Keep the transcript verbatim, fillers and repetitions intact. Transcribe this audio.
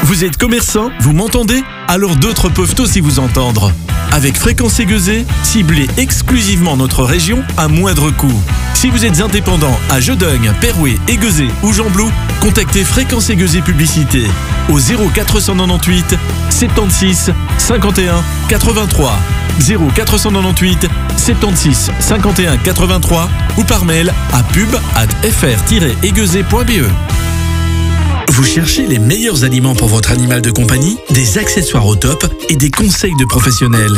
Vous êtes commerçant? Vous m'entendez? Alors d'autres peuvent aussi vous entendre. Avec Fréquence Aiguezée, ciblez exclusivement notre région à moindre coût. Si vous êtes indépendant à Jeudeugne, Perouet, Aiguezée ou Gembloux, contactez Fréquence Aiguezée Publicité au zéro quatre cent quatre-vingt-huit soixante-seize cinquante et un quatre-vingt-trois, zéro quatre cent quatre-vingt-huit soixante-seize cinquante et un quatre-vingt-trois ou par mail à pub arobase f r tiret aiguezée point b e. Vous cherchez les meilleurs aliments pour votre animal de compagnie, des accessoires au top et des conseils de professionnels.